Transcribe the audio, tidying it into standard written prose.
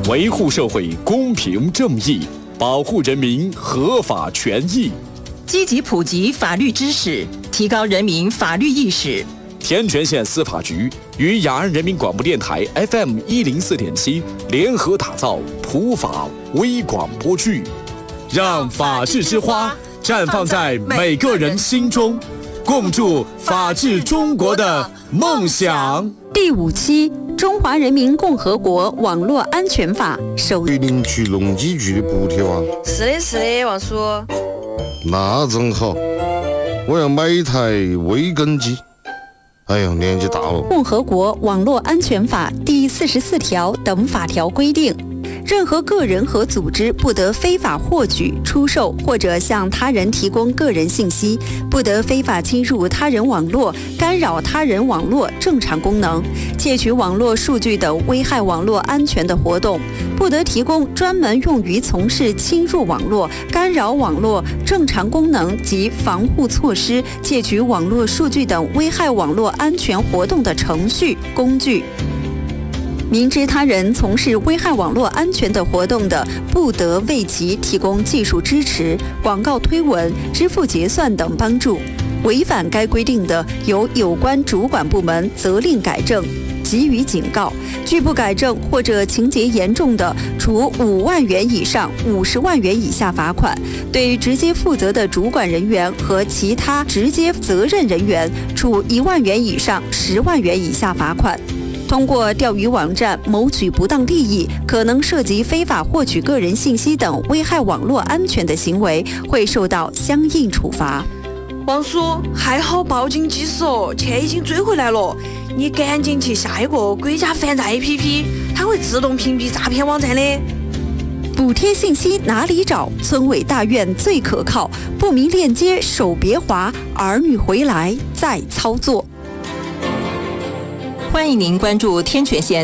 维护社会公平正义，保护人民合法权益， 积极普及法律知识，提高人民法律意识。 天全县司法局与雅安人民广播电台 FM104.7联合打造普法微广播剧，让法治之花绽放在每个人心中，共筑法治中国的梦想。 第5期中华人民共和国网络安全法首领取农机具的补贴啊！ 是的，王叔。 那真好，我要买一台微耕机。哎呦，年纪大了。 共和国网络安全法第44条等法条规定，任何个人和组织不得非法获取、出售或者向他人提供个人信息，不得非法侵入他人网络、干扰他人网络正常功能、窃取网络数据等危害网络安全的活动，不得提供专门用于从事侵入网络、干扰网络正常功能及防护措施、窃取网络数据等危害网络安全活动的程序、工具。明知他人从事危害网络安全的活动的，不得为其提供技术支持、广告推文、支付结算等帮助。违反该规定的，由有关主管部门责令改正，给予警告；拒不改正或者情节严重的，处5万元以上50万元以下罚款；对直接负责的主管人员和其他直接责任人员，处1万元以上10万元以下罚款。通过钓鱼网站谋取不当利益，可能涉及非法获取个人信息等危害网络安全的行为，会受到相应处罚。 王叔，还好报警及时哦，钱已经追回来了。你赶紧去下一个国家反诈 APP， 它会自动屏蔽诈骗网站的。 补贴信息哪里找？村委大院最可靠。不明链接手别滑，儿女回来再操作。 欢迎您关注天全县